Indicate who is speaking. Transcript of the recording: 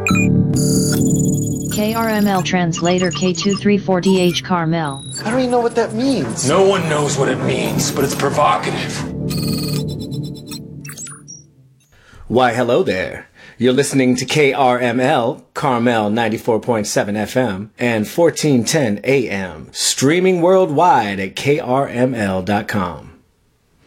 Speaker 1: KRML translator K234DH Carmel.
Speaker 2: I don't even know what that means.
Speaker 3: No one knows what it means, but it's provocative.
Speaker 4: Why, hello there. You're listening to KRML, Carmel 94.7 FM and 1410 AM, streaming worldwide at krml.com.